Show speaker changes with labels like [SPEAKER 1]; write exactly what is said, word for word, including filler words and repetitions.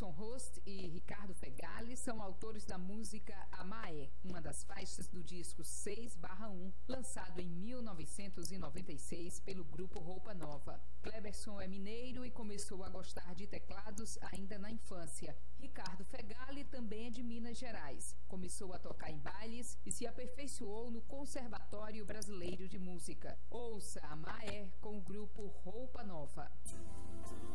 [SPEAKER 1] Cleberson Rost e Ricardo Fegali são autores da música Amaé, uma das faixas do disco seis barra um, lançado em mil novecentos e noventa e seis pelo grupo Roupa Nova. Cleberson é mineiro e começou a gostar de teclados ainda na infância. Ricardo Fegali também é de Minas Gerais. Começou a tocar em bailes e se aperfeiçoou no Conservatório Brasileiro de Música. Ouça Amaé com o grupo Roupa Nova.